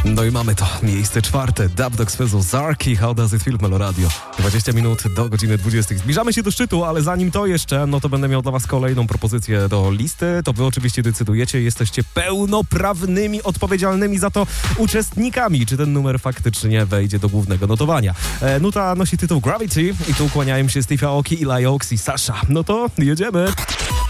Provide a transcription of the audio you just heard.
No i mamy to, miejsce czwarte. Dub Dogs Fezzo, Zarki, How Does It Feel w Meloradio. 20 minut do godziny 20. Zbliżamy się do szczytu, ale zanim to jeszcze, no to będę miał dla was kolejną propozycję do listy. To wy oczywiście decydujecie, jesteście pełnoprawnymi, odpowiedzialnymi za to uczestnikami, czy ten numer faktycznie wejdzie do głównego notowania. Nuta nosi tytuł Gravity i tu kłaniają się Steve Aoki, Eli Oaks i Sasha. No to jedziemy.